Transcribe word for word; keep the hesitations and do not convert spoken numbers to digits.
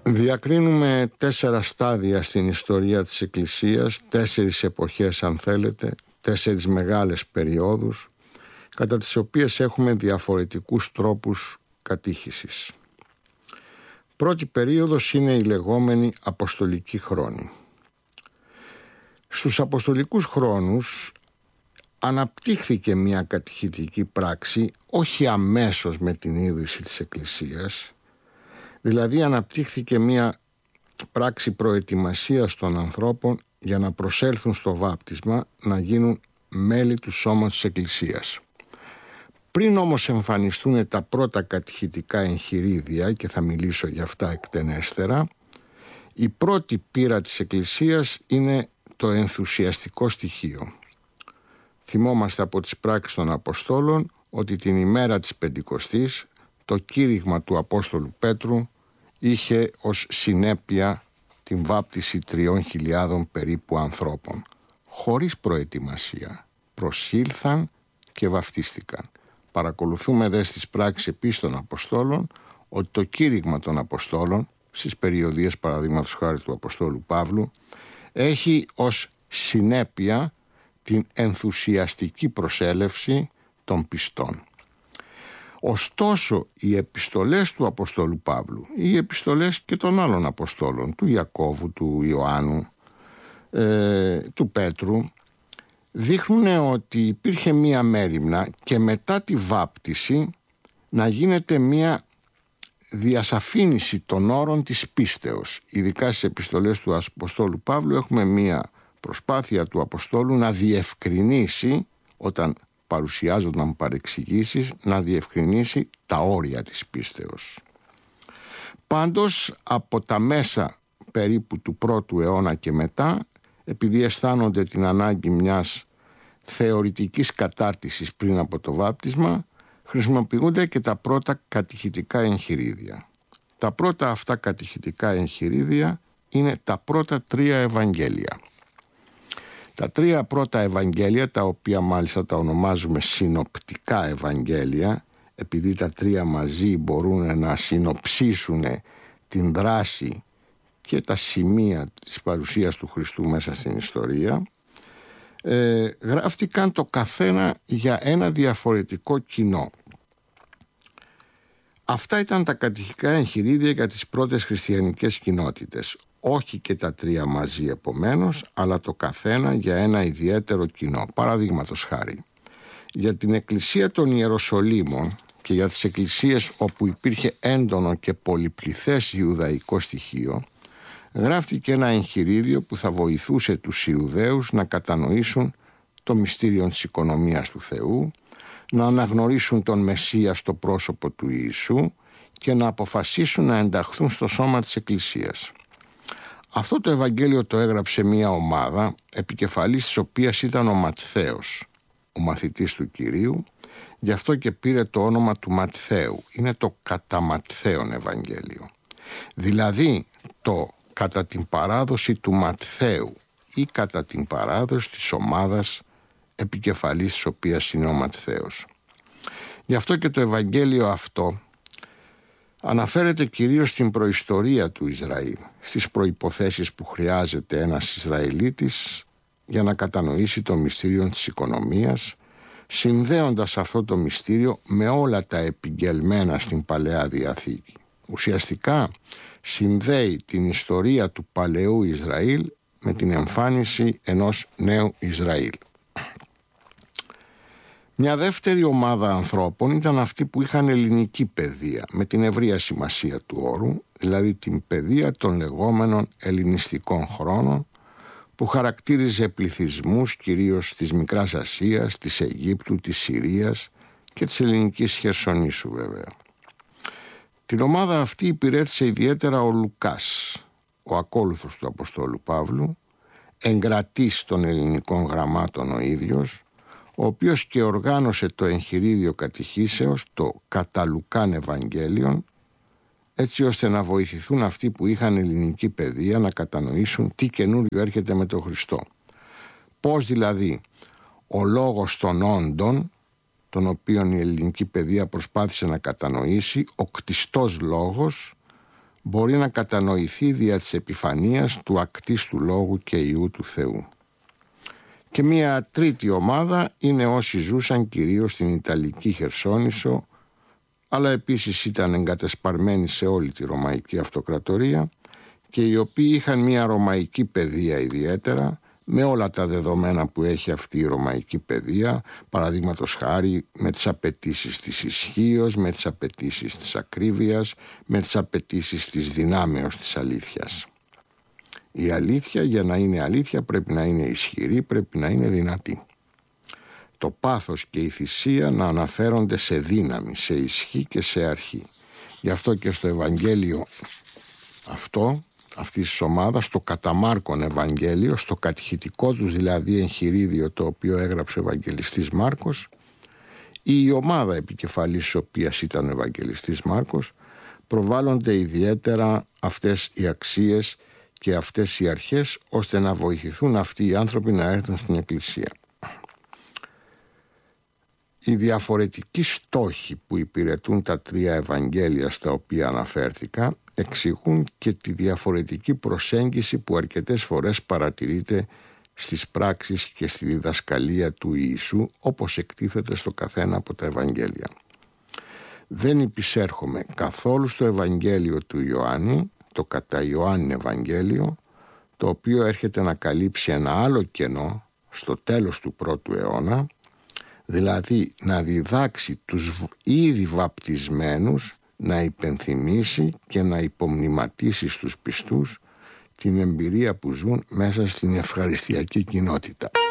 Διακρίνουμε τέσσερα στάδια στην ιστορία της Εκκλησίας, τέσσερις εποχές αν θέλετε, τέσσερις μεγάλες περιόδους, κατά τις οποίες έχουμε διαφορετικούς τρόπους κατήχησης. Πρώτη περίοδος είναι η λεγόμενη Αποστολική χρόνη. Στους Αποστολικούς χρόνους αναπτύχθηκε μια κατηχητική πράξη, όχι αμέσως με την ίδρυση της Εκκλησίας, δηλαδή αναπτύχθηκε μια πράξη προετοιμασίας των ανθρώπων για να προσέλθουν στο βάπτισμα, να γίνουν μέλη του σώματος της Εκκλησίας. Πριν όμως εμφανιστούν τα πρώτα κατηχητικά εγχειρίδια, και θα μιλήσω για αυτά εκτενέστερα, η πρώτη πείρα της Εκκλησίας είναι το ενθουσιαστικό στοιχείο. Θυμόμαστε από τις πράξεις των Αποστόλων ότι την ημέρα της Πεντηκοστής το κήρυγμα του Απόστολου Πέτρου είχε ως συνέπεια την βάπτιση τριών χιλιάδων περίπου ανθρώπων. Χωρίς προετοιμασία προσήλθαν και βαφτίστηκαν. Παρακολουθούμε δε στις πράξεις επίσης των Αποστόλων ότι το κήρυγμα των Αποστόλων, στις περιοδίες παραδείγματος χάρη του Αποστόλου Παύλου, έχει ως συνέπεια την ενθουσιαστική προσέλευση των πιστών. Ωστόσο, οι επιστολές του Αποστόλου Παύλου, οι επιστολές και των άλλων Αποστόλων, του Ιακώβου, του Ιωάννου, ε, του Πέτρου, δείχνουν ότι υπήρχε μία μέριμνα και μετά τη βάπτιση να γίνεται μία διασαφήνιση των όρων της πίστεως. Ειδικά στις επιστολές του Αποστόλου Παύλου έχουμε μία προσπάθεια του Αποστόλου να διευκρινίσει, όταν παρουσιάζονταν παρεξηγήσεις, να διευκρινίσει τα όρια της πίστεως. Πάντως, από τα μέσα περίπου του πρώτου αιώνα και μετά, επειδή αισθάνονται την ανάγκη μιας θεωρητικής κατάρτισης πριν από το βάπτισμα, χρησιμοποιούνται και τα πρώτα κατηχητικά εγχειρίδια. Τα πρώτα αυτά κατηχητικά εγχειρίδια είναι τα πρώτα τρία Ευαγγέλια. Τα τρία πρώτα Ευαγγέλια, τα οποία μάλιστα τα ονομάζουμε συνοπτικά Ευαγγέλια, επειδή τα τρία μαζί μπορούν να συνοψίσουν την δράση και τα σημεία της παρουσίας του Χριστού μέσα στην ιστορία, ε, γράφτηκαν το καθένα για ένα διαφορετικό κοινό. Αυτά ήταν τα κατηχητικά εγχειρίδια για τις πρώτες χριστιανικές κοινότητες. Όχι και τα τρία μαζί επομένως, αλλά το καθένα για ένα ιδιαίτερο κοινό. Παραδείγματος χάρη, για την Εκκλησία των Ιεροσολύμων και για τις εκκλησίες όπου υπήρχε έντονο και πολυπληθές ιουδαϊκό στοιχείο, γράφτηκε ένα εγχειρίδιο που θα βοηθούσε τους Ιουδαίους να κατανοήσουν το μυστήριο της οικονομίας του Θεού, να αναγνωρίσουν τον Μεσσία στο πρόσωπο του Ιησού και να αποφασίσουν να ενταχθούν στο σώμα της Εκκλησίας. Αυτό το Ευαγγέλιο το έγραψε μια ομάδα, επικεφαλής της οποίας ήταν ο Ματθαίος, ο μαθητής του Κυρίου, γι' αυτό και πήρε το όνομα του Ματθαίου. Είναι το κατά Ματθαίον Ευαγγέλιο. Δηλαδή το κατά την παράδοση του Ματθαίου ή κατά την παράδοση της ομάδας επικεφαλής της οποίας είναι ο Ματθαίος. Γι' αυτό και το Ευαγγέλιο αυτό αναφέρεται κυρίως στην προϊστορία του Ισραήλ, στις προϋποθέσεις που χρειάζεται ένας Ισραηλίτης για να κατανοήσει το μυστήριο της οικονομίας, συνδέοντας αυτό το μυστήριο με όλα τα επιγγελμένα στην Παλαιά Διαθήκη. Ουσιαστικά συνδέει την ιστορία του παλαιού Ισραήλ με την εμφάνιση ενός νέου Ισραήλ. Μια δεύτερη ομάδα ανθρώπων ήταν αυτοί που είχαν ελληνική παιδεία, με την ευρεία σημασία του όρου, δηλαδή την παιδεία των λεγόμενων ελληνιστικών χρόνων, που χαρακτήριζε πληθυσμούς κυρίως της Μικράς Ασίας, της Αιγύπτου, της Συρίας και της ελληνικής Χερσονήσου βέβαια. Την ομάδα αυτή υπηρέτησε ιδιαίτερα ο Λουκάς, ο ακόλουθος του Αποστόλου Παύλου, εγκρατής των ελληνικών γραμμάτων ο ίδιος, ο οποίος και οργάνωσε το εγχειρίδιο κατηχήσεως, το κατά Λουκάν Ευαγγέλιον, έτσι ώστε να βοηθηθούν αυτοί που είχαν ελληνική παιδεία να κατανοήσουν τι καινούριο έρχεται με τον Χριστό. Πώς δηλαδή ο λόγος των όντων, τον οποίον η ελληνική παιδεία προσπάθησε να κατανοήσει, ο κτιστός λόγος, μπορεί να κατανοηθεί δια της επιφανείας του ακτίστου λόγου και Υιού του Θεού. Και μία τρίτη ομάδα είναι όσοι ζούσαν κυρίως στην Ιταλική Χερσόνησο, αλλά επίσης ήταν εγκατεσπαρμένοι σε όλη τη Ρωμαϊκή Αυτοκρατορία και οι οποίοι είχαν μία ρωμαϊκή παιδεία ιδιαίτερα, με όλα τα δεδομένα που έχει αυτή η ρωμαϊκή παιδεία, παραδείγματος χάρη με τις απαιτήσεις της ισχύως, με τις απαιτήσεις της ακρίβειας, με τις απαιτήσεις της δυνάμεως της αλήθειας. Η αλήθεια, για να είναι αλήθεια, πρέπει να είναι ισχυρή, πρέπει να είναι δυνατή. Το πάθος και η θυσία να αναφέρονται σε δύναμη, σε ισχύ και σε αρχή. Γι' αυτό και στο Ευαγγέλιο αυτό, αυτής της ομάδας, στο κατά Μάρκον Ευαγγέλιο, στο κατηχητικό τους δηλαδή εγχειρίδιο το οποίο έγραψε ο Ευαγγελιστής Μάρκος, η ομάδα επικεφαλής της οποίας ήταν ο Ευαγγελιστής Μάρκος, προβάλλονται ιδιαίτερα αυτές οι αξίες και αυτές οι αρχές, ώστε να βοηθηθούν αυτοί οι άνθρωποι να έρθουν στην Εκκλησία. Οι διαφορετικοί στόχοι που υπηρετούν τα τρία Ευαγγέλια στα οποία αναφέρθηκα εξηγούν και τη διαφορετική προσέγγιση που αρκετές φορές παρατηρείται στις πράξεις και στη διδασκαλία του Ιησού, όπως εκτίθεται στο καθένα από τα Ευαγγέλια. Δεν υπησέρχομαι καθόλου στο Ευαγγέλιο του Ιωάννη, το κατά Ιωάννη Ευαγγέλιο, το οποίο έρχεται να καλύψει ένα άλλο κενό στο τέλος του πρώτου αιώνα, δηλαδή να διδάξει τους ήδη βαπτισμένους να υπενθυμίσει και να υπομνηματίσει στους πιστούς την εμπειρία που ζουν μέσα στην ευχαριστιακή κοινότητα.